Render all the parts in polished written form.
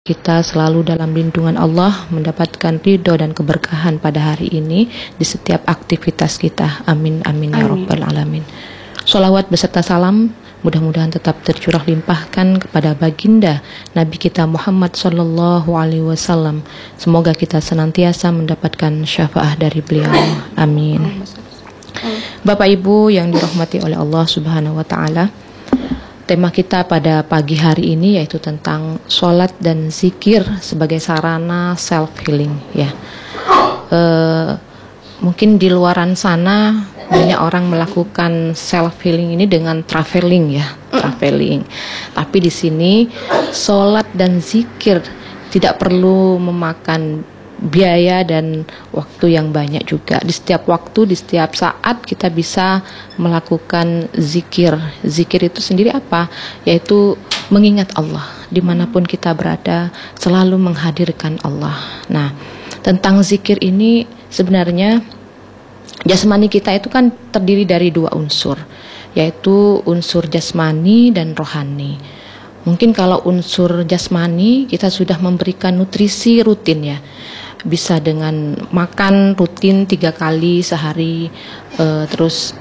kita selalu dalam lindungan Allah, mendapatkan ridho dan keberkahan pada hari ini di setiap aktivitas kita. Amin amin ya rabbal alamin. Sholawat beserta salam mudah-mudahan tetap tercurah limpahkan kepada baginda Nabi kita Muhammad sallallahu alaihi wasallam. Semoga kita senantiasa mendapatkan syafaat dari beliau. Amin. Bapak Ibu yang dirahmati oleh Allah Subhanahu wa taala, tema kita pada pagi hari ini yaitu tentang sholat dan zikir sebagai sarana self healing ya. Mungkin di luaran sana banyak orang melakukan self healing ini dengan traveling ya, traveling. Tapi di sini sholat dan zikir tidak perlu memakan biaya dan waktu yang banyak juga. Di setiap waktu, di setiap saat kita bisa melakukan zikir. Zikir itu sendiri apa? Yaitu mengingat Allah. Dimanapun kita berada, selalu menghadirkan Allah. Nah, tentang zikir ini sebenarnya jasmani kita itu kan terdiri dari dua unsur, yaitu unsur jasmani dan rohani. Mungkin kalau unsur jasmani kita sudah memberikan nutrisi rutin ya, bisa dengan makan rutin 3 kali sehari, terus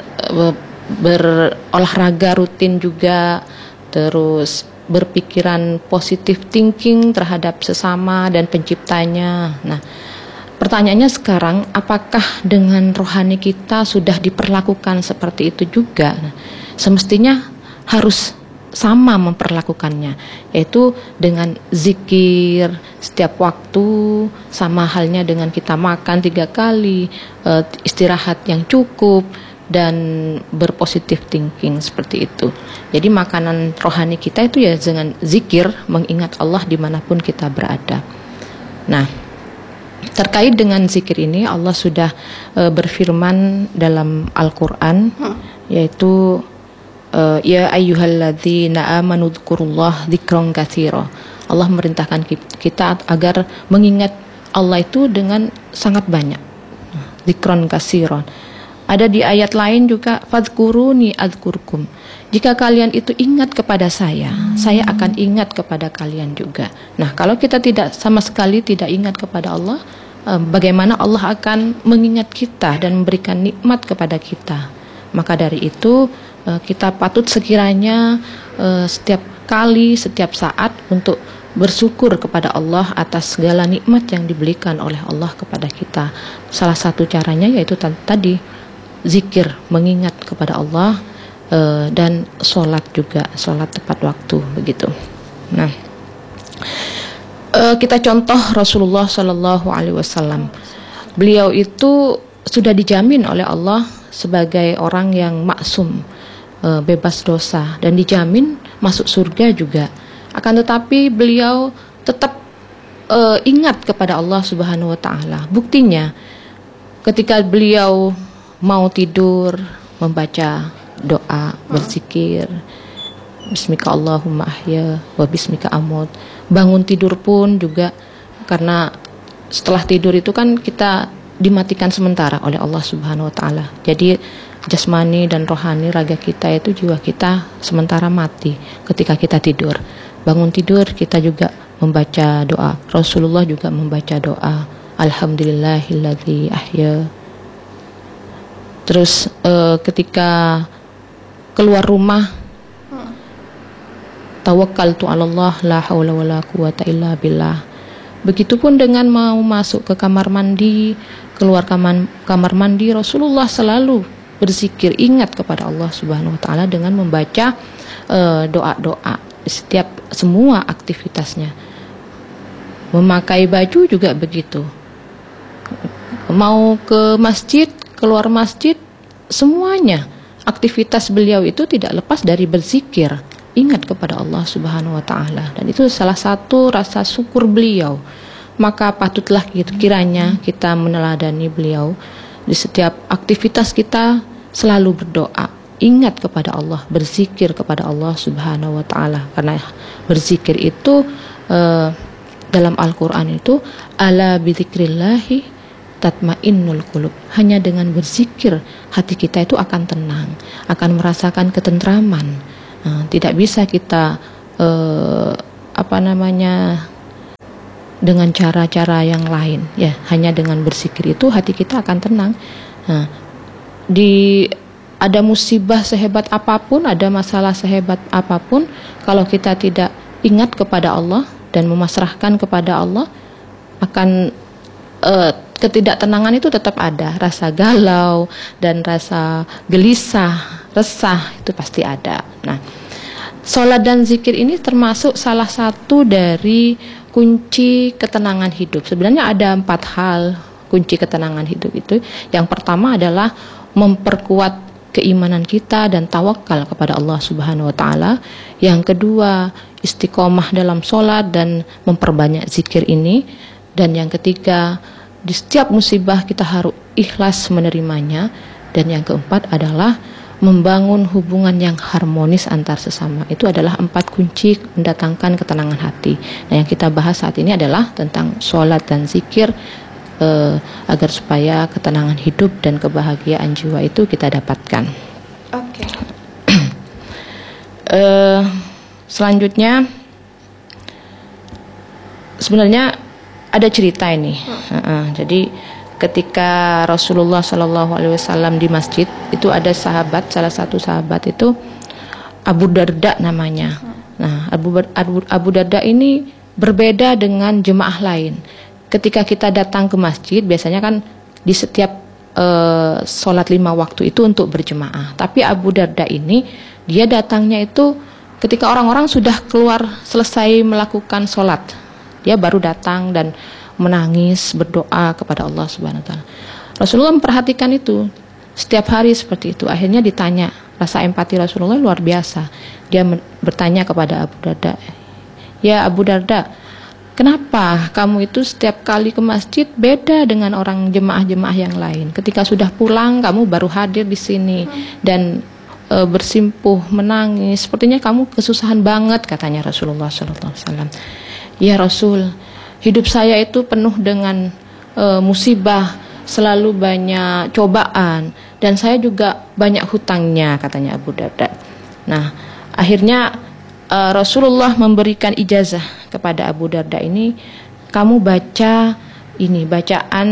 berolahraga rutin juga, terus berpikiran positive thinking terhadap sesama dan penciptanya. Nah, pertanyaannya sekarang, apakah dengan rohani kita sudah diperlakukan seperti itu juga? Nah, semestinya harus sama memperlakukannya, yaitu dengan zikir setiap waktu, sama halnya dengan kita makan 3 kali, istirahat yang cukup, dan berpositif thinking seperti itu. Jadi makanan rohani kita itu ya dengan zikir, mengingat Allah dimanapun kita berada. Nah, terkait dengan zikir ini Allah sudah berfirman dalam Al-Quran, yaitu ya ayyuhalladzina amanu dzkurullah dzikran katsira. Allah merintahkan kita agar mengingat Allah itu dengan sangat banyak. Dzikran katsiran. Ada di ayat lain juga, fadzkuruni adzkurkum. Jika kalian itu ingat kepada saya akan ingat kepada kalian juga. Nah, kalau kita tidak sama sekali tidak ingat kepada Allah, bagaimana Allah akan mengingat kita dan memberikan nikmat kepada kita? Maka dari itu kita patut sekiranya setiap kali, setiap saat untuk bersyukur kepada Allah atas segala nikmat yang diberikan oleh Allah kepada kita. Salah satu caranya yaitu tadi zikir, mengingat kepada Allah, dan sholat juga, sholat tepat waktu begitu. Nah, kita contoh Rasulullah Shallallahu Alaihi Wasallam. Beliau itu sudah dijamin oleh Allah sebagai orang yang maksum, bebas dosa, dan dijamin masuk surga juga. Akan tetapi beliau tetap ingat kepada Allah Subhanahu wa taala. Buktinya ketika beliau mau tidur membaca doa, berzikir, bismika Allahumma ahya wa bismika amut. Bangun tidur pun juga, karena setelah tidur itu kan kita dimatikan sementara oleh Allah Subhanahu wa taala. Jadi jasmani dan rohani, raga kita itu, jiwa kita sementara mati ketika kita tidur. Bangun tidur kita juga membaca doa. Rasulullah juga membaca doa, alhamdulillahilladzi ahya. Terus ketika keluar rumah, tawakkaltu 'alallah la haula wala quwata illa billah. Begitupun dengan mau masuk ke kamar mandi, keluar kamar mandi, Rasulullah selalu berzikir, ingat kepada Allah Subhanahu wa taala dengan membaca doa-doa di setiap semua aktivitasnya. Memakai baju juga begitu. Mau ke masjid, keluar masjid, semuanya aktivitas beliau itu tidak lepas dari berzikir, ingat kepada Allah Subhanahu wa taala, dan itu salah satu rasa syukur beliau. Maka patutlah kiranya kita meneladani beliau di setiap aktivitas kita, selalu berdoa, ingat kepada Allah, berzikir kepada Allah Subhanahu wa taala. Karena berzikir itu dalam Al-Qur'an itu ala bidzikrillahi tatmainnul qulub. Hanya dengan berzikir hati kita itu akan tenang, akan merasakan ketentraman. Tidak bisa kita dengan cara-cara yang lain, ya hanya dengan berzikir itu hati kita akan tenang. Nah, ada musibah sehebat apapun, ada masalah sehebat apapun, kalau kita tidak ingat kepada Allah dan memasrahkan kepada Allah, akan ketidaktenangan itu tetap ada, rasa galau dan rasa gelisah, resah itu pasti ada. Nah, sholat dan zikir ini termasuk salah satu dari kunci ketenangan hidup. Sebenarnya ada 4 hal kunci ketenangan hidup itu. Yang pertama adalah memperkuat keimanan kita dan tawakal kepada Allah Subhanahu wa taala. Yang kedua, istiqomah dalam sholat dan memperbanyak zikir ini. Dan yang ketiga, di setiap musibah kita harus ikhlas menerimanya. Dan yang keempat adalah membangun hubungan yang harmonis antar sesama. Itu adalah 4 kunci mendatangkan ketenangan hati. Nah, yang kita bahas saat ini adalah tentang sholat dan zikir, agar supaya ketenangan hidup dan kebahagiaan jiwa itu kita dapatkan. Oke. Selanjutnya, sebenarnya ada cerita ini. Jadi ketika Rasulullah SAW di masjid, itu ada sahabat, salah satu sahabat itu Abu Darda namanya. Nah, Abu Darda ini berbeda dengan jemaah lain. Ketika kita datang ke masjid, biasanya kan di setiap sholat 5 waktu itu untuk berjemaah. Tapi Abu Darda ini, dia datangnya itu ketika orang-orang sudah keluar selesai melakukan sholat. Dia baru datang dan menangis, berdoa kepada Allah Subhanahu wa taala. Rasulullah memperhatikan itu setiap hari seperti itu. Akhirnya ditanya, rasa empati Rasulullah luar biasa. Dia bertanya kepada Abu Darda, "Ya Abu Darda, kenapa kamu itu setiap kali ke masjid beda dengan orang jemaah-jemaah yang lain? Ketika sudah pulang kamu baru hadir di sini dan bersimpuh, menangis. Sepertinya kamu kesusahan banget," katanya Rasulullah SAW. "Ya Rasul, hidup saya itu penuh dengan musibah, selalu banyak cobaan, dan saya juga banyak hutangnya," katanya Abu Darda. Nah, akhirnya Rasulullah memberikan ijazah kepada Abu Darda ini, "Kamu baca ini, bacaan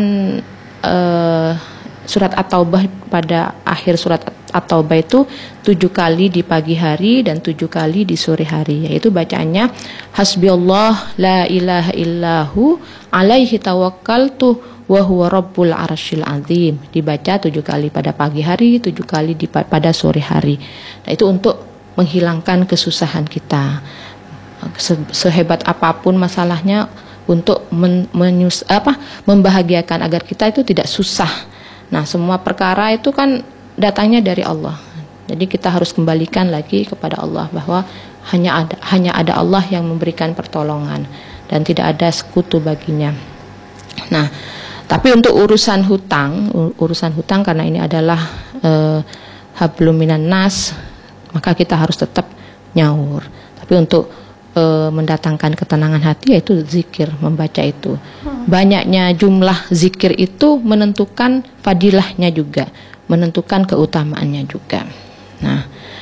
surat At-Taubah pada akhir surat At-Taubah itu 7 kali di pagi hari dan 7 kali di sore hari, yaitu bacaannya hasbiyallah la ilaha illahu alaihi tawakkaltu wa huwa rabbul arsyil azim." Dibaca 7 kali pada pagi hari, 7 kali pada sore hari. Nah, itu untuk menghilangkan kesusahan kita. Sehebat apapun masalahnya, untuk membahagiakan agar kita itu tidak susah. Nah, semua perkara itu kan datangnya dari Allah. Jadi kita harus kembalikan lagi kepada Allah, bahwa hanya ada Allah yang memberikan pertolongan dan tidak ada sekutu baginya. Nah, tapi untuk urusan hutang karena ini adalah hablum minan nas, maka kita harus tetap nyaur. Tapi untuk mendatangkan ketenangan hati, yaitu zikir, membaca itu. Banyaknya jumlah zikir itu menentukan fadilahnya juga, menentukan keutamaannya juga. Nah,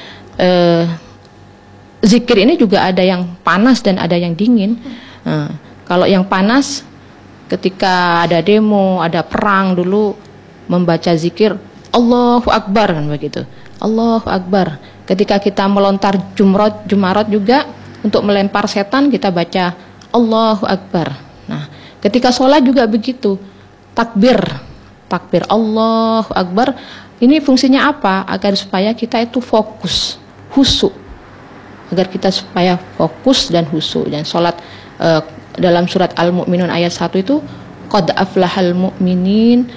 zikir ini juga ada yang panas dan ada yang dingin. Kalau yang panas, ketika ada demo, ada perang dulu, membaca zikir Allahu Akbar, kan begitu. Allahu Akbar. Ketika kita melontar jumarat juga, untuk melempar setan kita baca Allahu Akbar. Nah, ketika sholat juga begitu, takbir Allahu Akbar. Ini fungsinya apa? Agar supaya kita itu fokus, khusyuk. Agar kita supaya fokus dan khusyuk. Dan sholat dalam surat Al-Mu'minun ayat 1 itu, qad aflahal mu'minin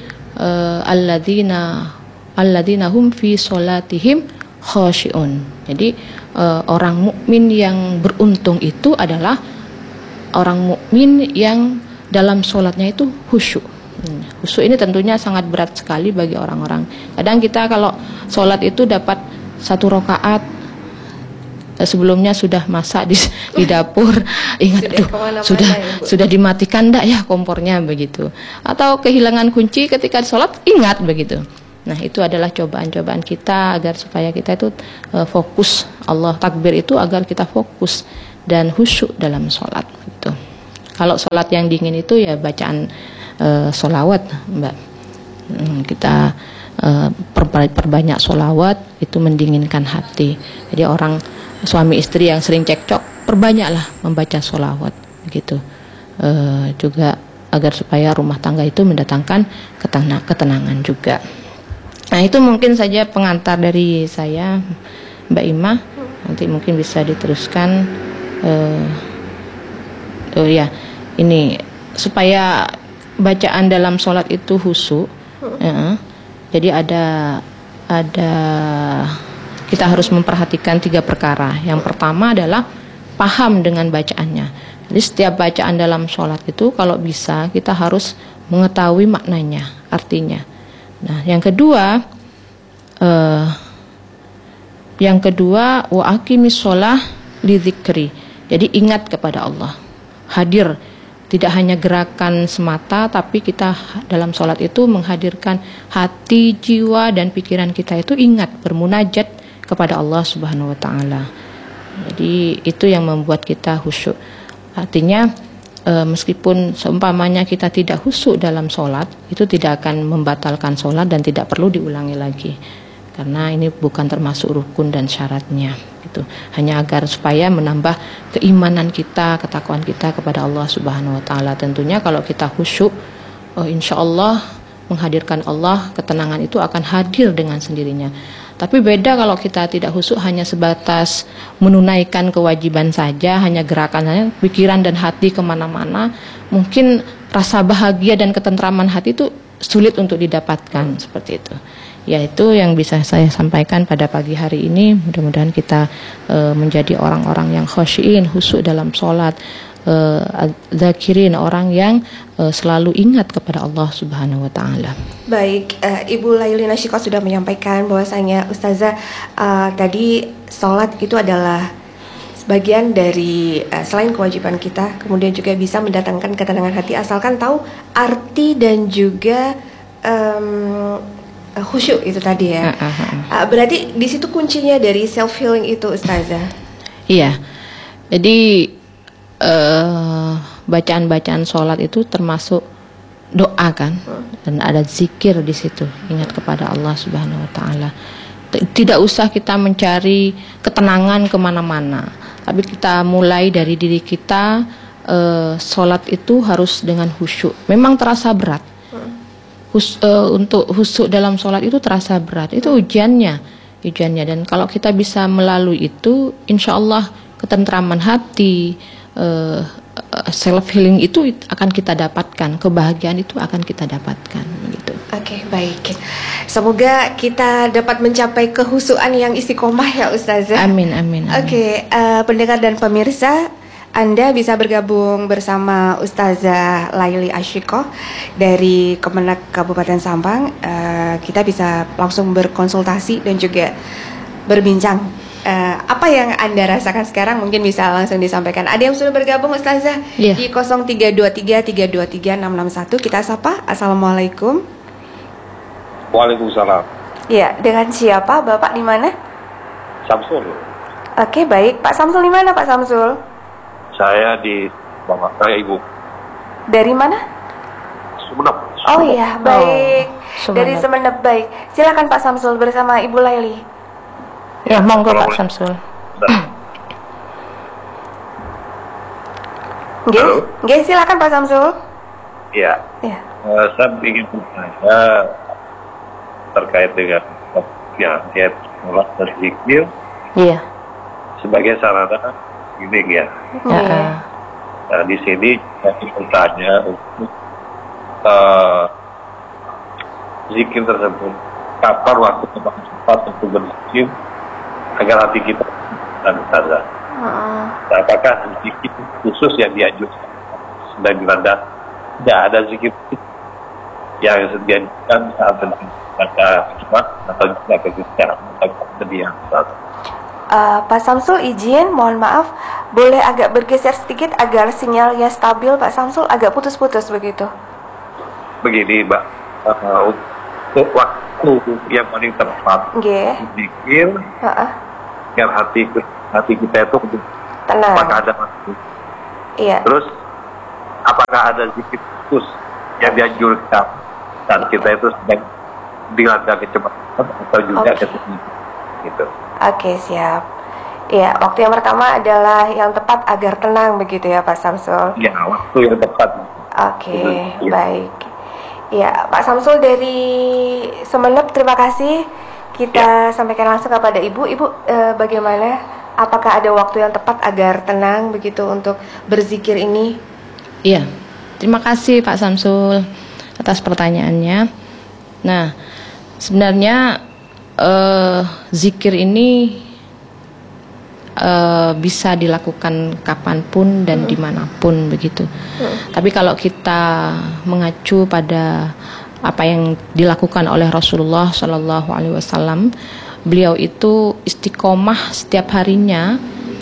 alladzina hum fi sholatihim khashi'un. Jadi orang mukmin yang beruntung itu adalah orang mukmin yang dalam sholatnya itu khusyuk. Khusyuk ini tentunya sangat berat sekali bagi orang-orang. Kadang kita kalau sholat itu dapat 1 rakaat, sebelumnya sudah masak di dapur, ingat sudah dimatikan enggak ya kompornya, begitu. Atau kehilangan kunci ketika sholat, ingat begitu. Nah, itu adalah cobaan-cobaan kita agar supaya kita itu fokus. Allah takbir itu agar kita fokus dan khusyuk dalam sholat gitu. Kalau sholat yang dingin itu ya bacaan sholawat, Mbak. Kita perbanyak sholawat, itu mendinginkan hati. Jadi orang suami istri yang sering cekcok, perbanyaklah membaca sholawat, begitu. Juga agar supaya rumah tangga itu mendatangkan ketenangan juga. Nah, itu mungkin saja pengantar dari saya, Mbak Ima. Nanti mungkin bisa diteruskan. Ini supaya bacaan dalam sholat itu khusyuk. Jadi ada kita harus memperhatikan 3 perkara. Yang pertama adalah paham dengan bacaannya. Jadi setiap bacaan dalam sholat itu kalau bisa kita harus mengetahui maknanya, artinya. Nah, yang kedua wa aqimis sholah li dzikri. Jadi ingat kepada Allah, hadir. Tidak hanya gerakan semata, tapi kita dalam sholat itu menghadirkan hati, jiwa, dan pikiran kita itu ingat, bermunajat kepada Allah Subhanahu wa Ta'ala. Jadi itu yang membuat kita khusyuk. Artinya meskipun seumpamanya kita tidak khusyuk dalam sholat, itu tidak akan membatalkan sholat dan tidak perlu diulangi lagi. Karena ini bukan termasuk rukun dan syaratnya, gitu. Hanya agar supaya menambah keimanan kita, ketakwaan kita kepada Allah Subhanahu wa Ta'ala. Tentunya kalau kita khusyuk, insya Allah menghadirkan Allah, ketenangan itu akan hadir dengan sendirinya. Tapi beda kalau kita tidak khusyuk, hanya sebatas menunaikan kewajiban saja, hanya gerakannya, pikiran dan hati kemana-mana, mungkin rasa bahagia dan ketentraman hati itu sulit untuk didapatkan, seperti itu. Ya, itu yang bisa saya sampaikan pada pagi hari ini. Mudah-mudahan kita menjadi orang-orang yang khosyin, khusyuk dalam sholat, zakirin, orang yang selalu ingat kepada Allah Subhanahu wa Ta'ala. Baik, Ibu Lailina Syiko sudah menyampaikan bahwasanya Ustazah tadi sholat itu adalah sebagian dari selain kewajiban kita, kemudian juga bisa mendatangkan ketenangan hati asalkan tahu arti dan juga khusyuk itu tadi ya. Berarti di situ kuncinya dari self healing itu, Ustazah. Iya. Jadi bacaan-bacaan sholat itu termasuk doa kan, dan ada zikir di situ, ingat kepada Allah Subhanahu wa Ta'ala. Tidak usah kita mencari ketenangan kemana-mana, tapi kita mulai dari diri kita. Sholat itu harus dengan khusyuk. Memang terasa berat. Untuk khusyuk dalam sholat itu terasa berat. Itu ujiannya. Dan kalau kita bisa melalui itu, insya Allah ketentraman hati, self healing itu akan kita dapatkan, kebahagiaan itu akan kita dapatkan, gitu. Oke, baik. Semoga kita dapat mencapai kehusuan yang istiqomah ya, Ustazah. Amin. Oke, pendengar dan pemirsa, Anda bisa bergabung bersama Ustazah Laili Asyiko dari Kemenak Kabupaten Sampang. Kita bisa langsung berkonsultasi dan juga berbincang. Apa yang Anda rasakan sekarang mungkin bisa langsung disampaikan. Ada yang sudah bergabung, Ustazah, di 0323323661. Kita sapa. Assalamualaikum. Waalaikumsalam. Ya, dengan siapa? Bapak di mana? Samsul. Oke, baik. Pak Samsul di mana, Pak Samsul? Saya di Bapak saya Ibu. Dari mana? Sumeneb. Oh iya, baik. Sumeneb. Dari Sumeneb, baik. Silakan Pak Samsul bersama Ibu Laili. Ya, monggo Pak Samsul. Nggih, silakan Pak Samsul. Iya. Ya. Saya ingin bertanya terkait dengan ayat sholat dan zikir. Iya. Sebagai sarana healing ya. Nah, di sini saya ingin bertanya untuk zikir tersebut, kapan waktu yang tepat untuk berzikir agar hati kita dan sadar. Nah, apakah zikir khusus yang dianjurkan sedang dilanda? Tidak ada zikir yang dianjurkan saat baca Jumat atau juga ketika berdiam. Pak Samsul izin, mohon maaf, boleh agak bergeser sedikit agar sinyalnya stabil. Pak Samsul agak putus-putus begitu. Begini Mbak, untuk waktu yang paling tepat zikir, agar hati kita itu tenang. apakah ada waktu. Iya. Terus apakah ada zikir khusus yang dianjurkan saat kita itu sedang dilanda kecepatan atau juga kesulitan gitu. Oke, siap. Ya, waktu yang pertama adalah yang tepat agar tenang begitu ya Pak Samsul. Ya, waktu yang tepat. Oke, baik. Ya, Pak Samsul dari Sumeneb, terima kasih. Kita sampaikan langsung kepada Ibu. Ibu, bagaimana? Apakah ada waktu yang tepat agar tenang begitu untuk berzikir ini? Iya, terima kasih Pak Samsul atas pertanyaannya. Nah, sebenarnya zikir ini bisa dilakukan kapanpun dan dimanapun begitu. Tapi kalau kita mengacu pada apa yang dilakukan oleh Rasulullah Shallallahu Alaihi Wasallam, beliau itu istiqomah setiap harinya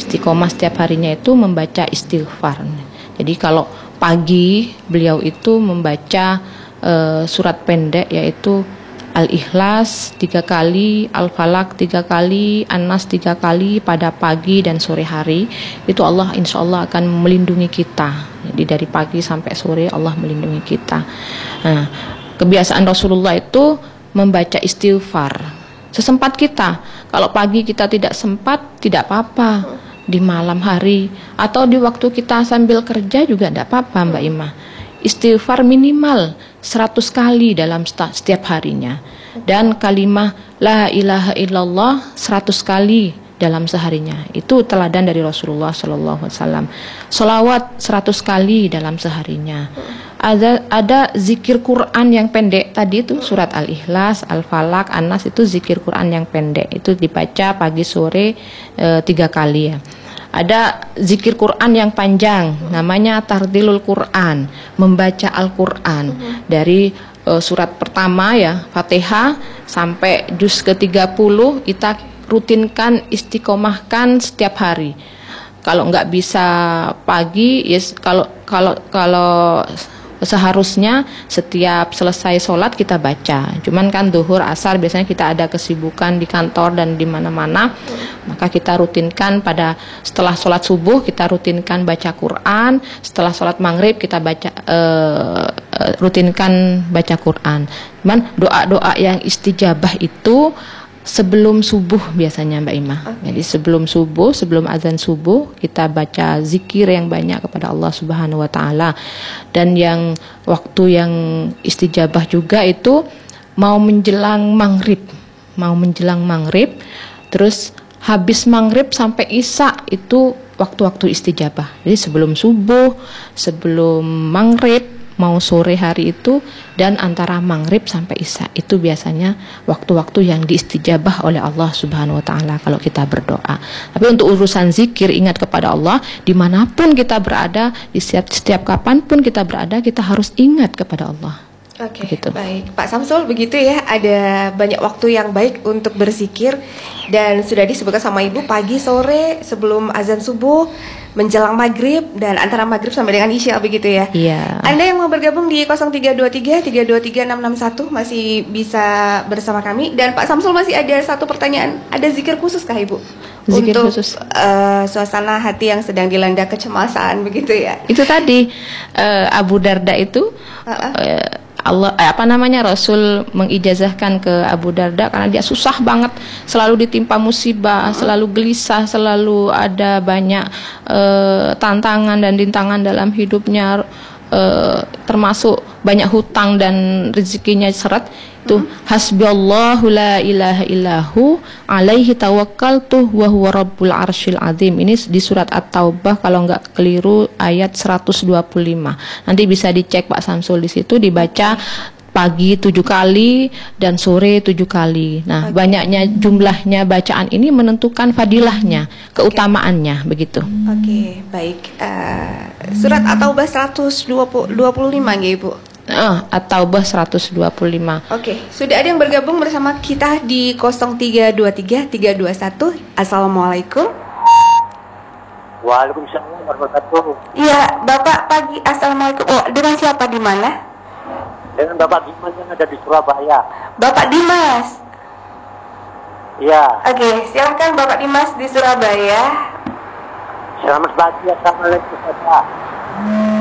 itu membaca istighfar. Jadi kalau pagi beliau itu membaca surat pendek yaitu Al-Ikhlas 3 kali, Al-Falaq 3 kali, An-Nas 3 kali pada pagi dan sore hari. Itu Allah insya Allah akan melindungi kita. Jadi dari pagi sampai sore Allah melindungi kita. Nah, kebiasaan Rasulullah itu membaca istighfar sesempat kita. Kalau pagi kita tidak sempat, tidak apa-apa. Di malam hari atau di waktu kita sambil kerja juga tidak apa-apa Mbak Ima. Istighfar minimal 100 kali dalam setiap harinya, dan kalimah la ilaha illallah 100 kali dalam seharinya. Itu teladan dari Rasulullah Sallallahu Alaihi Wasallam. Sholawat 100 kali dalam seharinya. Ada zikir Quran yang pendek tadi itu surat Al-Ikhlas, Al-Falaq, An-Nas, itu zikir Quran yang pendek, itu dibaca pagi sore 3 kali ya. Ada zikir Quran yang panjang, namanya Tardilul Quran, membaca Al-Quran dari surat pertama ya, Fatihah sampai juz ke-30 kita rutinkan, istiqomahkan setiap hari. Kalau nggak bisa pagi, yes, kalau seharusnya setiap selesai sholat kita baca. Cuman kan duhur, asar biasanya kita ada kesibukan di kantor dan di mana-mana, maka kita rutinkan pada setelah sholat subuh kita rutinkan baca Quran, setelah sholat maghrib kita baca rutinkan baca Quran. Cuman doa-doa yang istijabah itu sebelum subuh biasanya Mbak Ima. Jadi sebelum subuh, sebelum azan subuh kita baca zikir yang banyak kepada Allah Subhanahu wa taala. Dan yang waktu yang istijabah juga itu mau menjelang maghrib. Terus habis maghrib sampai isya itu waktu-waktu istijabah. Jadi sebelum subuh, sebelum maghrib, mau sore hari itu, dan antara maghrib sampai isya itu biasanya waktu-waktu yang diistijabah oleh Allah Subhanahu wa taala kalau kita berdoa. Tapi untuk urusan zikir, ingat kepada Allah dimanapun kita berada, di setiap kapanpun kita berada, kita harus ingat kepada Allah. Oke, baik Pak Samsul, begitu ya, ada banyak waktu yang baik untuk berzikir dan sudah disebutkan sama Ibu pagi, sore, sebelum azan subuh, menjelang maghrib, dan antara maghrib sampai dengan isya begitu ya. Iya. Anda yang mau bergabung di 0323 323 661 masih bisa bersama kami. Dan Pak Samsul, masih ada satu pertanyaan, ada zikir khusus kah Ibu? Zikir untuk khusus. Suasana hati yang sedang dilanda kecemasan begitu ya. Itu tadi Abu Darda itu Rasul mengijazahkan ke Abu Darda karena dia susah banget, selalu ditimpa musibah, selalu gelisah, selalu ada banyak tantangan dan rintangan dalam hidupnya, termasuk banyak hutang dan rezekinya seret. Itu hasbiyallahu la ilaha illahu alaihi tawakkaltu wa huwa rabbul arsyil azim. Ini di surat At-Taubah kalau nggak keliru ayat 125. Nanti bisa dicek Pak Samsul, di situ dibaca pagi 7 kali dan sore 7 kali. Nah, banyaknya jumlahnya bacaan ini menentukan fadilahnya, keutamaannya begitu. Oke, baik. Surat At-Taubah 125 nggih Ibu? At-Taubah 125. Oke, sudah ada yang bergabung bersama kita di 0323 321. Assalamualaikum. Waalaikumsalam warahmatullahi wabarakatuh. Iya, Bapak pagi. Assalamualaikum. Oh, dengan siapa, di mana? Dengan Bapak Dimas yang ada di Surabaya. Bapak Dimas. Iya. Oke, silakan Bapak Dimas di Surabaya. Selamat pagi, assalamualaikum Bapak.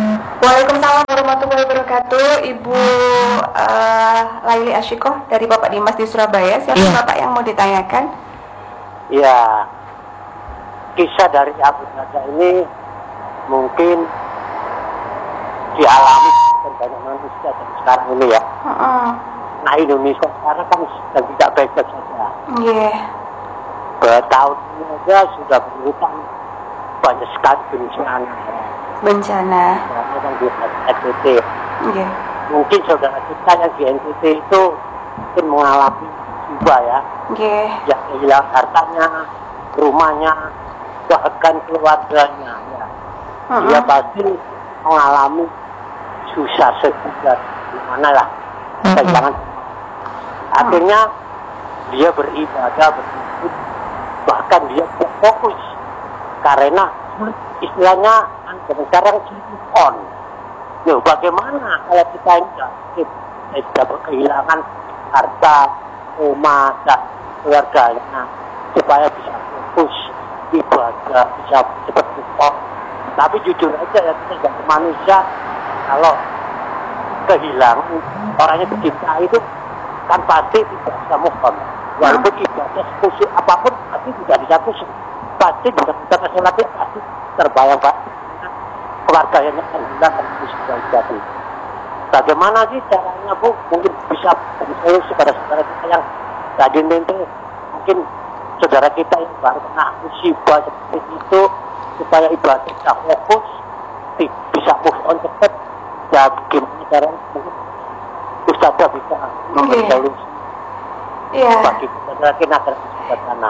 Waalaikumsalam warahmatullahi wabarakatuh. Ibu Laili Asyikoh dari Bapak Dimas di Surabaya. Siapa Bapak yang mau ditanyakan? Ya, kisah dari Abu Darda ini mungkin dialami banyak manusia dan sekarang ini ya. Nah, Indonesia sekarang kan sedang tidak baik-baik saja. Bertahun ini aja sudah berhutang banyak sekali bencana yang di NTT. Mungkin saudara kita yang di NTT itu mungkin mengalami musibah ya. Yang kehilangan hartanya, rumahnya, bahkan keluarganya ya. Dia pasti mengalami susah sekitar gimana lah. Jangan akhirnya dia beribadah, bersyukur, bahkan dia fokus karena istilahnya sekarang on. Loh, bagaimana kalau kita tidak kehilangan harta, rumah, dan keluarganya supaya bisa fokus ibadah, bisa seperti on. Tapi jujur aja ya, kita sebagai manusia kalau kehilangan orangnya tercinta itu kan pasti tidak bisa move on. Walaupun ibadah khusyuk apapun pasti tidak bisa khusyuk. Pasti bukan kita sholatnya pasti terbayang Pak keluarganya terhilang dan musibah itu. Bagaimana sih caranya Bu? Mungkin bisa solusi pada saudara kita yang tadi nanti mungkin saudara kita yang baru kena musibah seperti itu supaya ibadah bisa fokus, bisa move on cepat. Dan gimana caranya mungkin Ustazah bisa memberi solusi bagi saudara kita agar bisa sana.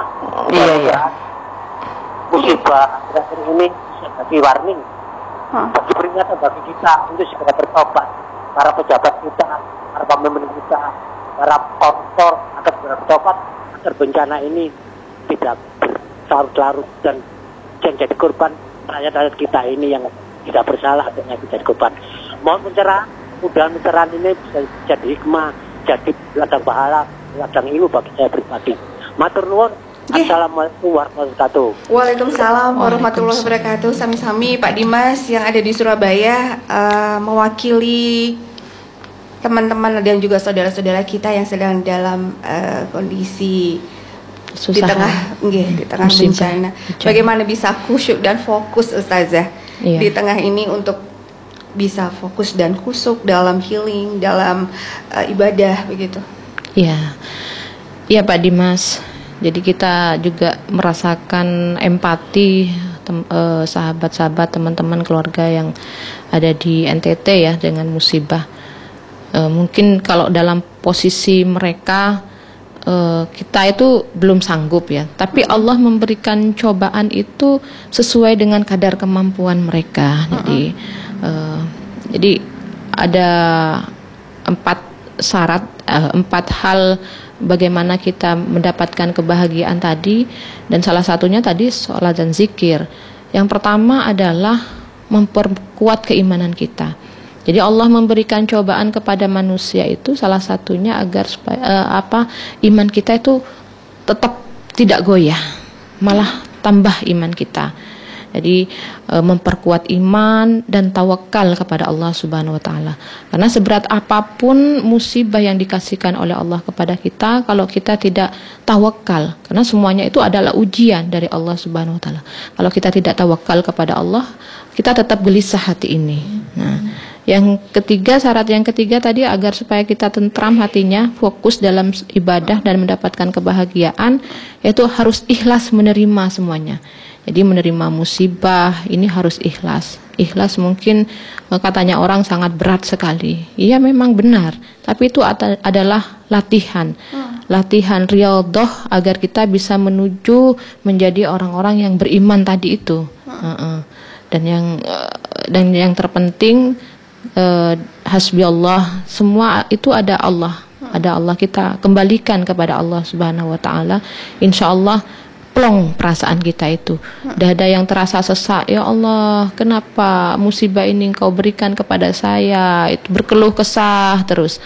Musibah terakhir ini sebagai warning, bagi peringatan bagi kita untuk segera bertobat. Para pejabat kita, para pemimpin kita, para koruptor agar segera bertobat agar bencana ini tidak berlarut-larut dan jadi korban rakyat-rakyat kita ini yang tidak bersalah dengan jadi korban. Mohon pencerahan ini bisa jadi hikmah, jadi ladang pahala, ladang ilmu bagi saya pribadi. Matur nuwun. Assalamualaikum warahmatullahi wabarakatuh. Waalaikumsalam warahmatullahi wabarakatuh. Sami-sami Pak Dimas yang ada di Surabaya mewakili teman-teman dan juga saudara-saudara kita yang sedang dalam kondisi susah, di tengah bencana. Bagaimana bisa khusyuk dan fokus Ustazah di tengah ini untuk bisa fokus dan khusyuk dalam healing, dalam ibadah begitu. Iya Pak Dimas. Jadi kita juga merasakan empati sahabat-sahabat, teman-teman keluarga yang ada di NTT ya dengan musibah. Mungkin kalau dalam posisi mereka kita itu belum sanggup ya, tapi Allah memberikan cobaan itu sesuai dengan kadar kemampuan mereka. Jadi ada 4 syarat, 4 hal bagaimana kita mendapatkan kebahagiaan tadi, dan salah satunya tadi sholat dan zikir. Yang pertama adalah memperkuat keimanan kita. Jadi Allah memberikan cobaan kepada manusia itu salah satunya agar supaya iman kita itu tetap tidak goyah, malah tambah iman kita. Jadi memperkuat iman dan tawakal kepada Allah Subhanahu wa taala. Karena seberat apapun musibah yang dikasihkan oleh Allah kepada kita, kalau kita tidak tawakal, karena semuanya itu adalah ujian dari Allah Subhanahu wa taala. Kalau kita tidak tawakal kepada Allah, kita tetap gelisah hati ini. Nah, syarat yang ketiga tadi agar supaya kita tentram hatinya, fokus dalam ibadah dan mendapatkan kebahagiaan, yaitu harus ikhlas menerima semuanya. Jadi menerima musibah ini harus ikhlas. Ikhlas mungkin katanya orang sangat berat sekali. Iya memang benar, tapi itu adalah latihan. Latihan riyadhah agar kita bisa menuju menjadi orang-orang yang beriman tadi itu. Dan yang terpenting hasbi Allah, semua itu ada Allah. Ada Allah, kita kembalikan kepada Allah Subhanahu wa taala. Insyaallah plong perasaan kita itu. Dada yang terasa sesak, ya Allah, kenapa musibah ini Engkau berikan kepada saya? Itu berkeluh kesah terus.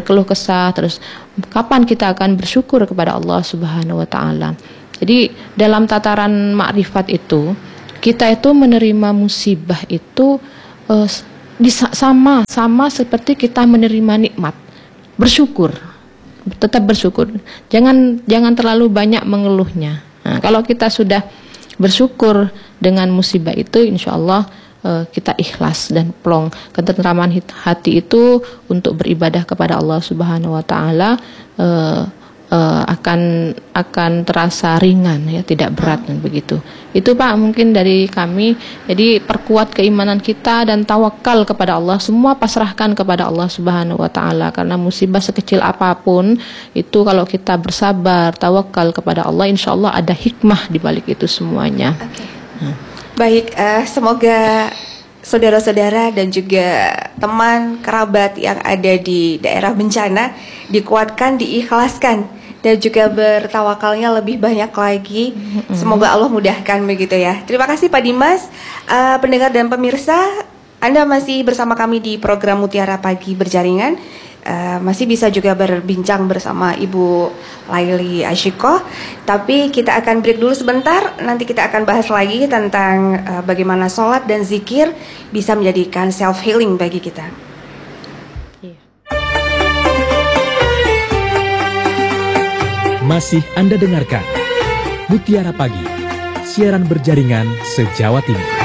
Kapan kita akan bersyukur kepada Allah Subhanahu wa taala? Jadi dalam tataran makrifat itu, kita itu menerima musibah itu sama seperti kita menerima nikmat, bersyukur, tetap bersyukur. Jangan terlalu banyak mengeluhnya. Nah, kalau kita sudah bersyukur dengan musibah itu, insya Allah kita ikhlas dan plong. Ketentraman hati itu untuk beribadah kepada Allah Subhanahu Wa Taala akan terasa ringan, ya, tidak berat dan begitu. Itu Pak mungkin dari kami. Jadi perkuat keimanan kita dan tawakal kepada Allah. Semua pasrahkan kepada Allah Subhanahu Wa Taala, karena musibah sekecil apapun itu kalau kita bersabar, tawakal kepada Allah, insya Allah ada hikmah di balik itu semuanya. Baik, semoga saudara-saudara dan juga teman kerabat yang ada di daerah bencana dikuatkan, diikhlaskan, dan juga bertawakalnya lebih banyak lagi. Semoga Allah mudahkan begitu ya. Terima kasih Pak Dimas. Pendengar dan pemirsa, Anda masih bersama kami di program Mutiara Pagi Berjaringan. Masih bisa juga berbincang bersama Ibu Laili Asyikoh. Tapi kita akan break dulu sebentar. Nanti kita akan bahas lagi tentang bagaimana sholat dan zikir bisa menjadikan self healing bagi kita. Masih Anda dengarkan Mutiara Pagi, siaran berjaringan se-Jawa Timur.